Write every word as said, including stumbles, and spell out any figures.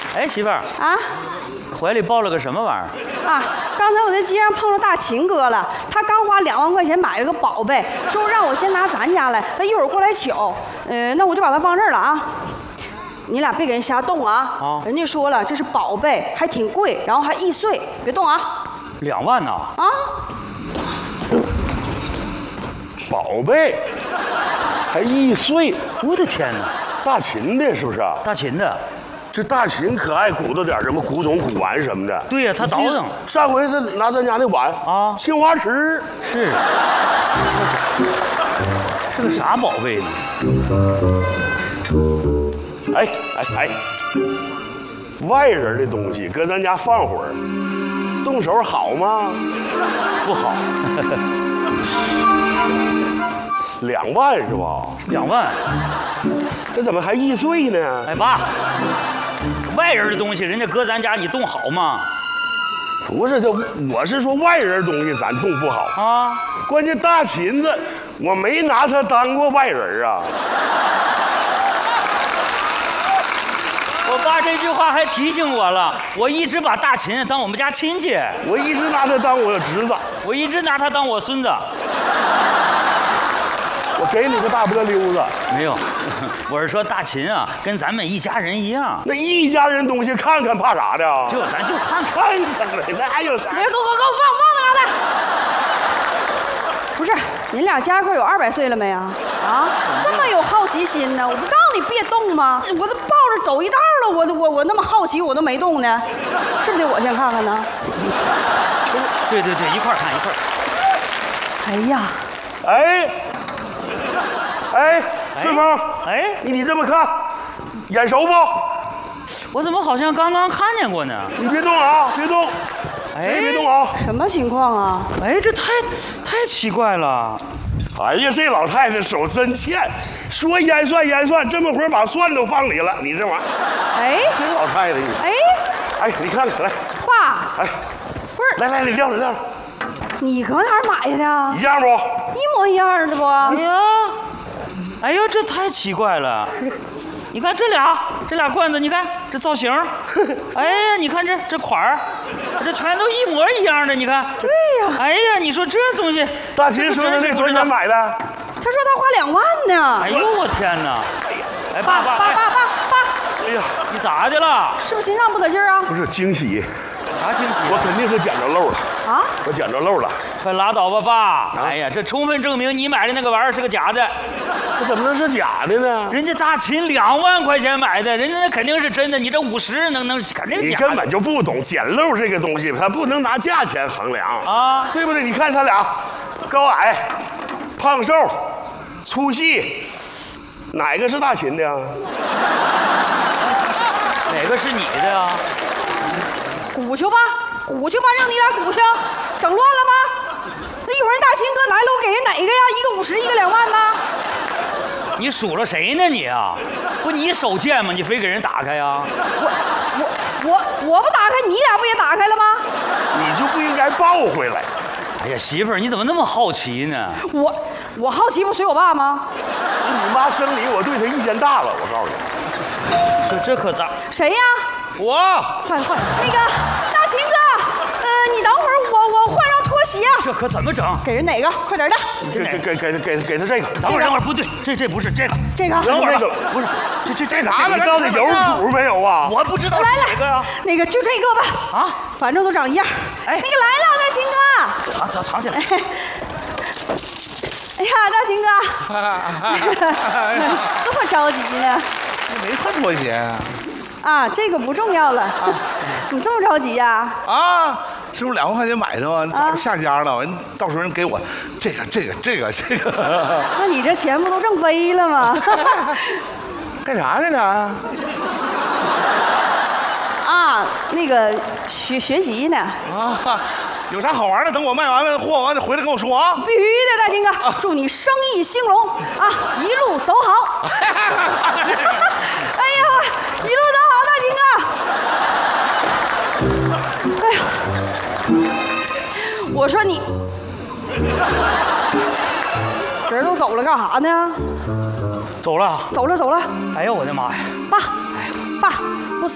哎，媳妇儿啊， 怀里抱了个什么玩意儿？ 啊，刚才我在街上碰着大秦哥了，他刚花两万块钱买了个宝贝，说让我先拿咱家来，他一会儿过来取。呃，那我就把它放这儿了啊。你俩别给人瞎动啊！啊，人家说了这是宝贝，还挺贵，然后还易碎，别动啊。 两万呢？ 啊， 宝贝，还易碎， 我的天哪！ 大秦的是不是？ 大秦的。 这大秦可爱鼓捣点什么古董、古玩什么的。 对呀，他倒腾。 上回他拿咱家那碗啊， 青花瓷是，是个啥宝贝呢？ 哎哎哎，外人的东西搁咱家放会儿，动手好吗？ 不好。 两万是吧？ 两万， 这怎么还易碎呢？ 哎爸，外人的东西，人家搁咱家，你动好吗？ 不是，这我是说外人东西咱动不好啊。 关键大秦子，我没拿他当过外人啊。 我爸这句话还提醒我了，我一直把大秦当我们家亲戚， 我一直拿他当我侄子， 我一直拿他当我孙子。 我给你个大不溜子， 没有，我是说大秦啊，跟咱们一家人一样。 那一家人东西看看怕啥的？ 就咱就看看看呗，那还有啥？ 别给我给我给我放放那嘎达！不是，您俩加一块有二百岁了没啊？啊，这么有好奇心呢？我不告诉你别动吗？我都抱着走一道了，我我我那么好奇，我都没动呢，是不是得我先看看呢？ 对对对，一块看一块。 哎呀， 哎。哎，顺丰， 哎， 你你这么看，眼熟不？ 我怎么好像刚刚看见过呢？ 你别动啊，别动，谁也别动啊！ 什么情况啊？ 哎，这太太奇怪了。 哎呀，这老太太手真欠，说腌蒜腌蒜，这么会儿把蒜都放里了，你这玩意儿， 哎， 这老太太你， 哎， 哎，你看看来， 爸， 哎， 不是， 来来，你撂着撂着， 你搁哪儿买的？ 一样不？ 一模一样的不？ 哎呀。哎呦，这太奇怪了！你看这俩，这俩罐子，你看这造型，哎呀，你看这这款儿，这全都一模一样的，你看。 对呀。 哎呀，你说这东西， 大秦说的这多少钱买的？ 他说他花两万呢。 哎呦，我天哪！哎，爸爸， 爸爸爸爸， 哎呀， 你咋的了？ 是不是心脏不得劲儿啊？ 不是惊喜， 啥惊喜？ 我肯定是捡着漏了啊！ 我捡着漏了。 快拉倒吧，爸！哎呀，这充分证明你买的那个玩意儿是个假的。 这怎么能是假的呢？ 人家大秦两万块钱买的，人家那肯定是真的。你这五十能能肯定是假的。 你根本就不懂捡漏这个东西，它不能拿价钱衡量啊， 对不对？你看他俩，高矮、胖瘦、粗细，哪个是大秦的呀？ 哪个是你的呀？ 鼓去吧，鼓去吧，让你俩鼓去，整乱了吧？那一会儿人大秦哥来了，我给人哪个呀？一个五十，一个两万呢？ 你数了谁呢你啊？不你手贱吗？你非给人打开呀？ 我我我我不打开，你俩不也打开了吗？ 你就不应该抱回来。 哎呀，媳妇儿，你怎么那么好奇呢？ 我我好奇不随我爸吗？ 你妈生你，我对她意见大了，我告诉你。 这这可咋？ 谁呀？ 我。 快快，那个大秦哥，呃，你等会儿，我我换上拖鞋。 这可怎么整？ 给人哪个？快点的。 给给给给给给他这个。 等会儿等会儿，不对，这这不是这个。 这个。 等会儿不是，这这这个。 你到底有谱没有啊？ 我不知道来哪个呀。 那个就这个吧。 啊， 反正都长一样。 哎， 那个来了，大秦哥。 藏藏藏起来。 哎呀，大秦哥，这么着急呢？ 没换拖鞋啊，这个不重要了。你这么着急呀？ 啊，这不是两万块钱买的吗？早上下家了，到时候人给我这个这个这个这个。 那你这钱不都挣飞了吗？ 干啥去呢？ 啊，那个学学习呢。 啊，有啥好玩的？等我卖完了货完了回来跟我说啊。 必须的，大秦哥，祝你生意兴隆啊，一路走好。哎呀，一路走好，大秦哥。哎呀，我说你，人都走了干啥呢？ 走了， 走了走了。 哎呦我的妈呀！ 爸，爸，不是。